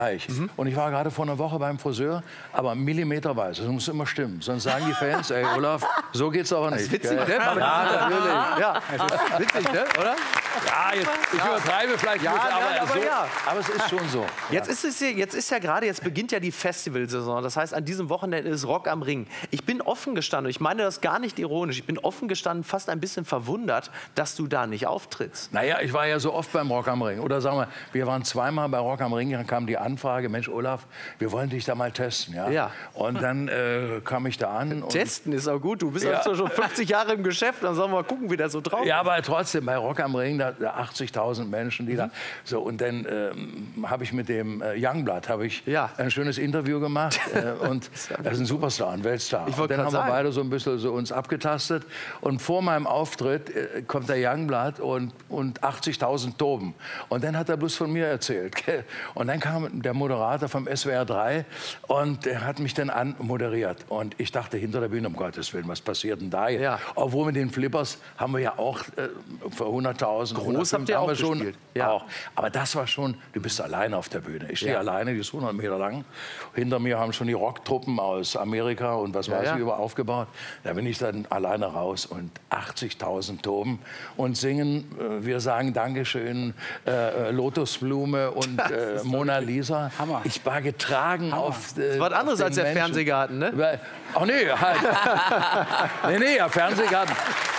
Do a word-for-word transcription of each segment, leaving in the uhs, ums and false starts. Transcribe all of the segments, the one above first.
Mhm. Und ich war gerade vor einer Woche beim Friseur, aber millimeterweise. Das muss immer stimmen. Sonst sagen die Fans, ey Olaf, so geht's aber nicht. Das ist witzig, ne? Ja, natürlich. Ja, das ist witzig, ne? Oder? Ja, jetzt, ich übertreibe vielleicht, ja, gut, nein, aber, aber, so, ja. aber es ist schon so. Jetzt ist es hier, jetzt ist ja gerade, jetzt beginnt ja die Festivalsaison. Das heißt, an diesem Wochenende ist Rock am Ring. Ich bin offen gestanden, ich meine das gar nicht ironisch, ich bin offen gestanden, fast ein bisschen verwundert, dass du da nicht auftrittst. Naja, ich war ja so oft beim Rock am Ring. Oder sagen wir, wir waren zweimal bei Rock am Ring, dann kam die Anfrage, Mensch Olaf, wir wollen dich da mal testen. Ja? Ja. Und dann äh, kam ich da an. Und Testen ist auch gut, du bist ja schon fünfzig Jahre im Geschäft, dann sollen wir mal gucken, wie das so drauf ist. Ja, aber trotzdem, bei Rock am Ring, da, da achtzigtausend Menschen, die mhm. da... So, und dann ähm, habe ich mit dem äh, Youngblood habe ich ja. ein schönes Interview gemacht. Äh, und er ist ein Superstar, ein Weltstar. Ich und dann haben sagen. wir beide so ein bisschen so uns abgetastet. Und vor meinem Auftritt äh, kommt der Youngblood und, und achtzigtausend toben. Und dann hat er bloß von mir erzählt. Gell? Und dann kam der Moderator vom S W R drei und der hat mich dann anmoderiert. Und ich dachte hinter der Bühne, um Gottes Willen, was passiert denn da jetzt? Ja. Obwohl mit den Flippers haben wir ja auch äh, für hunderttausend, groß habt ihr auch schon gespielt. Ja. Auch. Aber das war schon, du bist alleine auf der Bühne. Ich stehe ja. alleine, die ist hundert Meter lang. Hinter mir haben schon die Rocktruppen aus Amerika und was ja, weiß ja. ich über aufgebaut. Da bin ich dann alleine raus und achtzigtausend toben und singen, äh, wir sagen Dankeschön, äh, Lotusblume und äh, Mona Lisa. Hammer. Ich war getragen Hammer. auf äh, Das war was anderes als der Menschen. Fernsehgarten, ne? Ach nee, halt. nee, nee, ja, Fernsehgarten.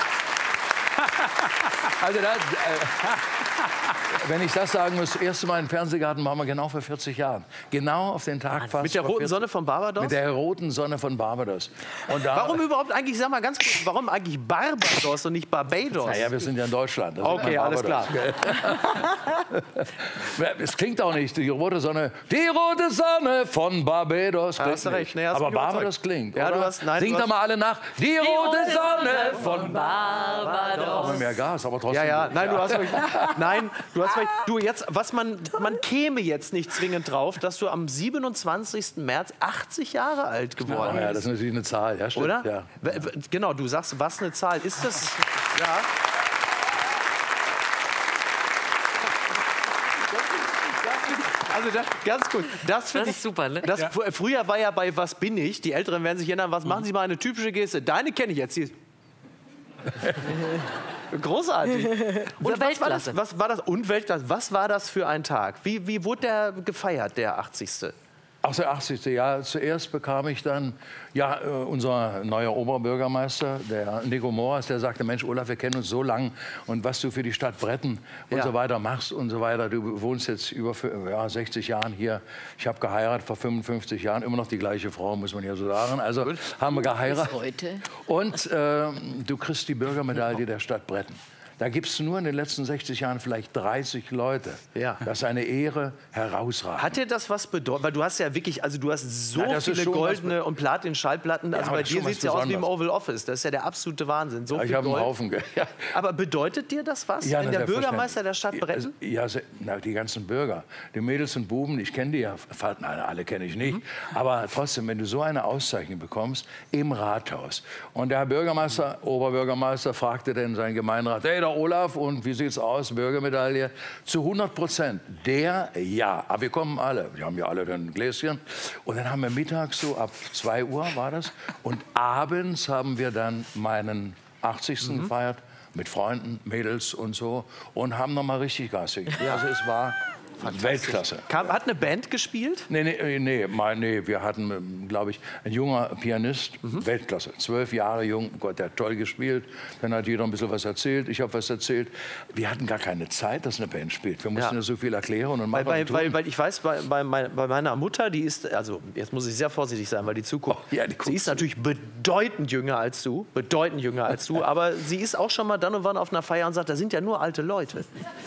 Also das, äh, wenn ich das sagen muss, das erste Mal im Fernsehgarten waren wir genau vor vierzig Jahren. Genau auf den Tag fast. Mit der roten Sonne von Barbados? Mit der roten Sonne von Barbados. Und da, warum überhaupt eigentlich, sag mal ganz kurz, warum eigentlich Barbados und nicht Barbados? Naja, wir sind ja in Deutschland. Das okay, alles klar. Es klingt auch nicht, die rote Sonne, die rote Sonne von Barbados. Ja, hast du recht. Nee, hast aber mich Barbados überzeugt. klingt, ja, oder? du hast, nein, Singt du hast, doch mal alle nach. Die rote Sonne von von Barbados. Aber mehr Gas, aber trotzdem. ja, ja, gut. nein, du hast recht. Nein, du hast recht. Du jetzt, was man, man käme jetzt nicht zwingend drauf, dass du am siebenundzwanzigsten März achtzig Jahre alt geworden Oh bist. ja, das ist natürlich eine Zahl, ja, stimmt. Oder? Ja. W- w- Genau, du sagst, was eine Zahl ist das? Ja. Also das, ganz gut. Das, Das ich, ist super, ne? Das, fr- Früher war ja bei Was bin ich? Die Älteren werden sich erinnern, was machen Sie mal eine typische Geste? Deine kenne ich jetzt. Die ist großartig. Und was war das? Was war das? Und Weltklasse. Was war das für ein Tag? Wie, wie wurde der gefeiert, der achtzigste? Ach, der achtzigste Ja, zuerst bekam ich dann, ja, äh, unser neuer Oberbürgermeister, der Nico Moras, der sagte, Mensch, Olaf, wir kennen uns so lang und was du für die Stadt Bretten und Ja. so weiter machst und so weiter. Du wohnst jetzt über ja, sechzig Jahren hier. Ich habe geheiratet vor fünfundfünfzig Jahren, immer noch die gleiche Frau, muss man ja so sagen. Also haben wir geheiratet. Bis heute. Und äh, du kriegst die Bürgermedaille der Stadt Bretten. Da gibt es nur in den letzten sechzig Jahren vielleicht dreißig Leute. Ja. Das ist eine Ehre, herausragend. Hat dir das was bedeutet? Weil du hast ja wirklich, also du hast so Ja, das ist viele schon goldene und Platin-Schallplatten. Also aber bei das ist dir schon was sieht es ja aus wie im Besonderes. Oval Office. Das ist ja der absolute Wahnsinn. So Ja, viel ich habe einen Gold. Haufen. Geld. Ja. Aber bedeutet dir das was, Ja, wenn na, der Bürgermeister der Stadt selbstverständlich. Bretten? Ja, se- na, die ganzen Bürger, die Mädels und Buben, ich kenne die ja, fa- nein, alle kenne ich nicht, aber trotzdem, wenn du so eine Auszeichnung bekommst im Rathaus und der Herr Bürgermeister, Oberbürgermeister fragte dann seinen Gemeinderat, hey, der Olaf, und wie sieht's aus, Bürgermedaille? Zu hundert Prozent, der ja, aber wir kommen alle, wir haben ja alle dann ein Gläschen und dann haben wir mittags so ab zwei Uhr war das und abends haben wir dann meinen achtzigsten gefeiert. Mit Freunden, Mädels und so. Und haben noch mal richtig Gas gegeben. Also es war Weltklasse. Kam, hat eine Band gespielt? Nee, nee, nee, mein, nee wir hatten, glaube ich, ein junger Pianist, Weltklasse. Zwölf Jahre jung, Gott, der hat toll gespielt. Dann hat jeder ein bisschen was erzählt, ich habe was erzählt. Wir hatten gar keine Zeit, dass eine Band spielt. Wir mussten Ja. ja so viel erklären und Weil, machen. weil, und tun. weil, weil ich weiß, bei, bei, mein- bei meiner Mutter, die ist, also jetzt muss ich sehr vorsichtig sein, weil die zuguckt. Oh, ja, die guckt sie ist zu. natürlich bedeutend jünger als du, bedeutend jünger als du, aber sie ist auch schon mal dann und wann auf einer Feier und sagt, da sind ja nur alte Leute.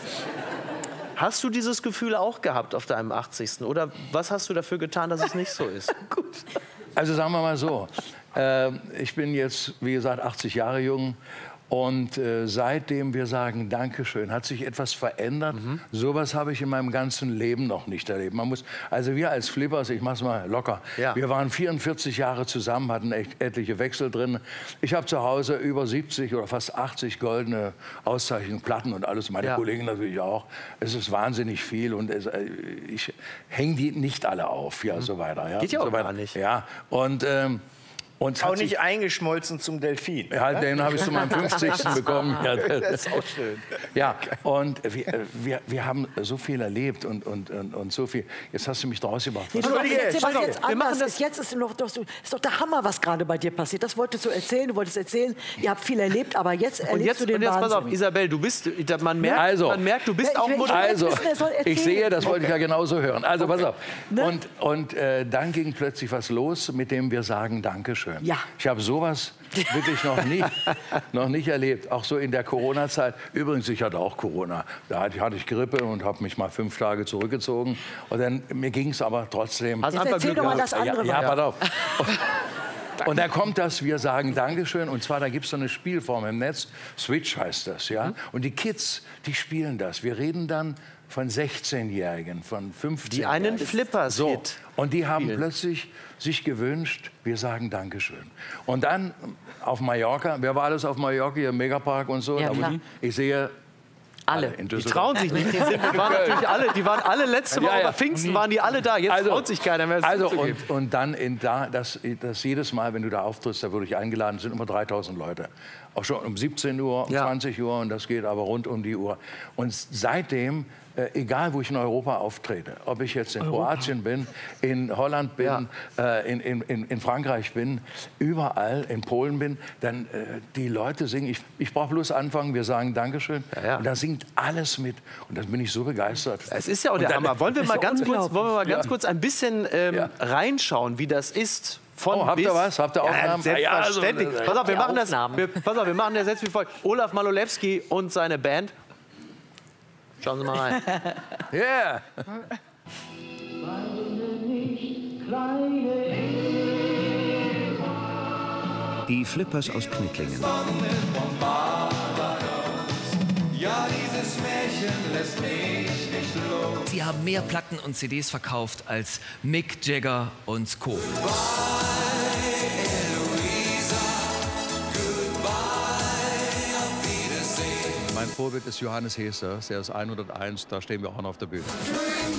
Hast du dieses Gefühl auch gehabt auf deinem achtzigsten Oder was hast du dafür getan, dass es nicht so ist? Also sagen wir mal so, äh, ich bin jetzt, wie gesagt, achtzig Jahre jung Und äh, seitdem wir sagen Dankeschön, hat sich etwas verändert. Mhm. Sowas habe ich in meinem ganzen Leben noch nicht erlebt. Man muss, also wir als Flippers, ich mach's mal locker, ja. wir waren vierundvierzig Jahre zusammen, hatten echt etliche Wechsel drin. Ich habe zu Hause über siebzig oder fast achtzig goldene Auszeichnungen, Platten und alles. Meine ja. Kollegen natürlich auch. Es ist wahnsinnig viel und es, ich hänge die nicht alle auf, ja, mhm. so weiter. Ja, Geht ja auch so weiter. gar nicht. Ja, und ähm, Und auch nicht eingeschmolzen zum Delfin. Ja, ja? Den habe ich zu meinem fünfzigsten bekommen. Ja, das ist auch schön. Ja, und wir, wir, wir haben so viel erlebt und, und, und, und so viel. Jetzt hast du mich draus gebracht. Nee, jetzt, mal jetzt, wir machen das. Jetzt ist, noch, doch, ist doch der Hammer, was gerade bei dir passiert. Das wolltest du erzählen, du wolltest erzählen. Ihr habt viel erlebt, aber jetzt erlebst und jetzt, du den und jetzt Wahnsinn. Pass auf, Isabel, du bist, man merkt, also, man merkt du bist ja, auch ich, Moderator. Also, wissen, ich sehe, das wollte ich ja genauso hören. Also, okay. pass auf. Ne? Und, und äh, dann ging plötzlich was los, mit dem wir sagen Dankeschön. Ja. Ich habe sowas wirklich noch nie, noch nicht erlebt. Auch so in der Corona-Zeit. Übrigens, ich hatte auch Corona. Da hatte ich Grippe und habe mich mal fünf Tage zurückgezogen. Und dann, mir ging es aber trotzdem. Also Jetzt erzähl doch mal das andere. Ja, ja, mal. pass auf. Und da kommt das, wir sagen Dankeschön. Und zwar, da gibt es so eine Spielform im Netz. Switch heißt das, ja. Und die Kids, die spielen das. Wir reden dann von sechzehnjährigen, von fünfzehnjährigen. Die einen Flippers so. Hit Und die haben spielen. plötzlich sich gewünscht, wir sagen Dankeschön. Und dann auf Mallorca, wer war alles auf Mallorca, hier im Megapark und so? Ja, Aber klar. ich sehe Alle. in Die Düsseldorf. trauen sich nicht. Die, sind, die, waren natürlich alle, die waren alle letzte Woche Ja, ja. bei Pfingsten, waren die alle da. Jetzt Also- traut sich keiner mehr. es Also zuzugeben. und, und dann in da, das, das jedes Mal, wenn du da auftrittst, da wurde ich eingeladen, sind immer dreitausend Leute. Auch schon um siebzehn Uhr, um Ja. zwanzig Uhr und das geht aber rund um die Uhr. Und seitdem, äh, egal wo ich in Europa auftrete, ob ich jetzt in Europa. Kroatien bin, in Holland bin, äh, in, in, in in Frankreich bin, überall in Polen bin, dann äh, die Leute singen, ich, ich brauche bloß anfangen, wir sagen Dankeschön. Ja, ja. Und da singt alles mit. Und dann bin ich so begeistert. Es ist ja auch der Und dann- Hammer. Wollen wir Das mal ist ganz kurz, unglaublich. wollen wir mal ganz Ja. kurz ein bisschen ähm, Ja. reinschauen, wie das ist? Von Oh, habt ihr bis. was? Habt ihr Aufnahmen? Ja, Ja, also, selbstverständlich. das- pass auf, wir Habt ihr machen das. Aufnahmen? Wir, pass auf, wir machen das jetzt wie folgt. Olaf Malolewski und seine Band. Schauen Sie mal rein. Yeah. Die Flippers aus Knittlingen. Ja, dieses Märchen lässt mich nicht los. Sie haben mehr Platten und C Ds verkauft als Mick Jagger und Co. Mein Vorbild ist Johannes Heser, der ist hunderteins, da stehen wir auch noch auf der Bühne.